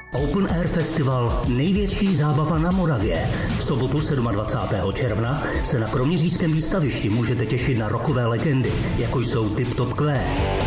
Open Air Festival, největší zábava na Moravě. V sobotu 27. června se na kroměřížském výstavišti můžete těšit na rockové legendy, jako jsou Tip Top Q,